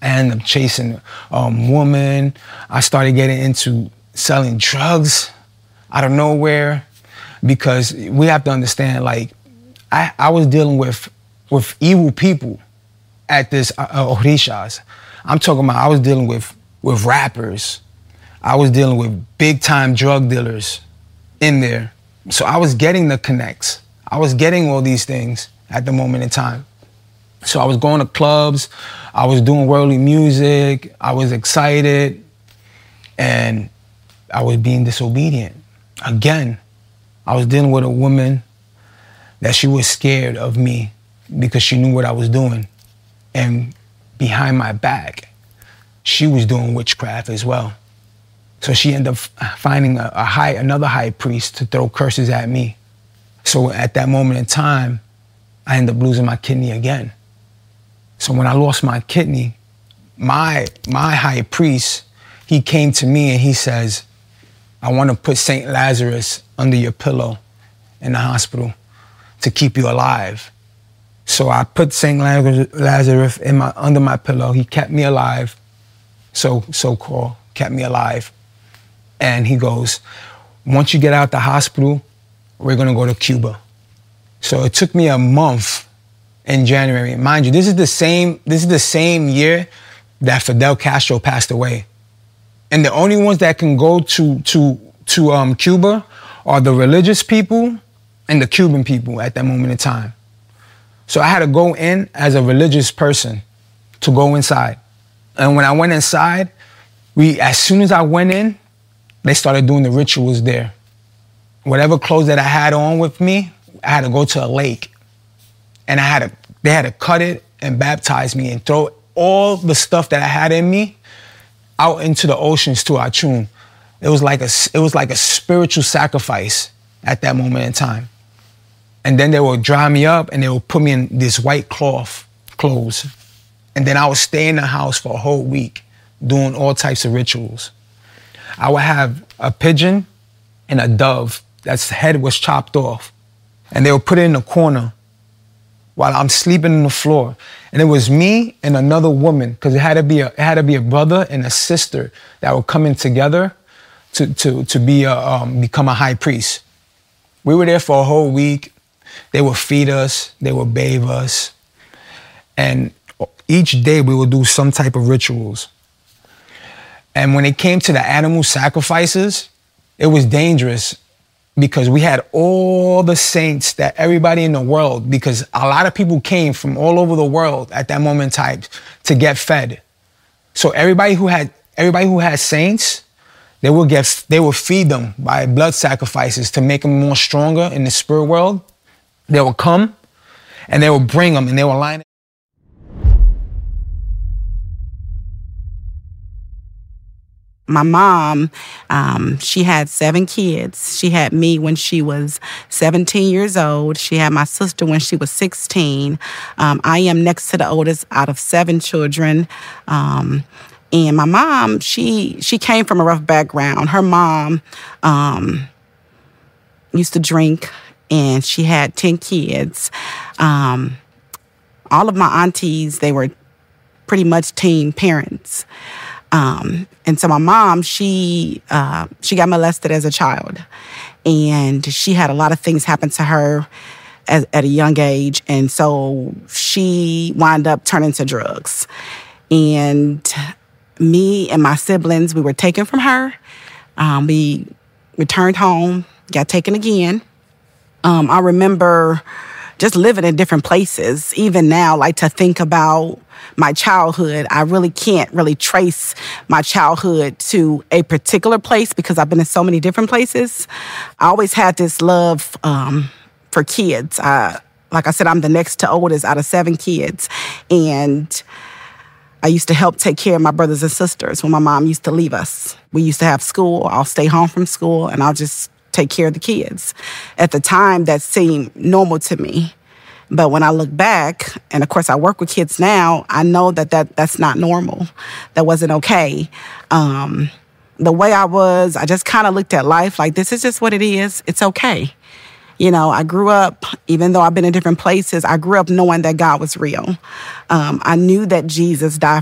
I ended up chasing a woman. I started getting into selling drugs out of nowhere, because we have to understand, like, I was dealing with evil people at this Orishas. I'm talking about I was dealing with rappers. I was dealing with big time drug dealers in there. So I was getting the connects. I was getting all these things at the moment in time. So I was going to clubs, I was doing worldly music, I was excited, and I was being disobedient. Again, I was dealing with a woman that she was scared of me because she knew what I was doing. And behind my back, she was doing witchcraft as well. So she ended up finding another high priest to throw curses at me. So at that moment in time, I ended up losing my kidney again. So when I lost my kidney, my high priest, he came to me and he says, I want to put St. Lazarus under your pillow in the hospital to keep you alive. So I put St. Lazarus under my pillow. He kept me alive, so-called, kept me alive. And he goes, once you get out the hospital, we're gonna go to Cuba. So it took me a month in January. Mind you, this is the same year that Fidel Castro passed away. And the only ones that can go to Cuba are the religious people and the Cuban people at that moment in time. So I had to go in as a religious person to go inside. And when I went inside, as soon as I went in, they started doing the rituals there. Whatever clothes that I had on with me, I had to go to a lake. And they had to cut it and baptize me and throw all the stuff that I had in me out into the oceans to Achun. It was like a spiritual sacrifice at that moment in time. And then they would dry me up and they would put me in this white clothes. And then I would stay in the house for a whole week doing all types of rituals. I would have a pigeon and a dove that's head was chopped off. And they would put it in the corner while I'm sleeping on the floor. And it was me and another woman, because it had to be a brother and a sister that would come in together to become a high priest. We were there for a whole week. They would feed us, they would bathe us. And each day we would do some type of rituals. And when it came to the animal sacrifices, it was dangerous because we had all the saints that everybody in the world, because a lot of people came from all over the world at that moment in time to get fed. So everybody who had saints, they would feed them by blood sacrifices to make them more stronger in the spirit world. They would come and they would bring them and they would line it. My mom, she had 7 kids. She had me when she was 17 years old. She had my sister when she was 16. I am next to the oldest out of 7 children. And my mom, she came from a rough background. Her mom used to drink, and she had 10 kids. All of my aunties, they were pretty much teen parents. And so my mom, she got molested as a child, and she had a lot of things happen to her at a young age. And so she wound up turning to drugs. And me and my siblings, we were taken from her. We returned home, got taken again. I remember just living in different places. Even now, like to think about my childhood, I really can't really trace my childhood to a particular place because I've been in so many different places. I always had this love for kids. Like I said, I'm the next to oldest out of 7 kids. And I used to help take care of my brothers and sisters when my mom used to leave us. We used to have school. I'll stay home from school and I'll just take care of the kids. At the time, that seemed normal to me. But when I look back, and of course I work with kids now, I know that's not normal. That wasn't okay. The way I just kind of looked at life like, this is just what it is. It's okay. You know, I grew up, even though I've been in different places, I grew up knowing that God was real. I knew that Jesus died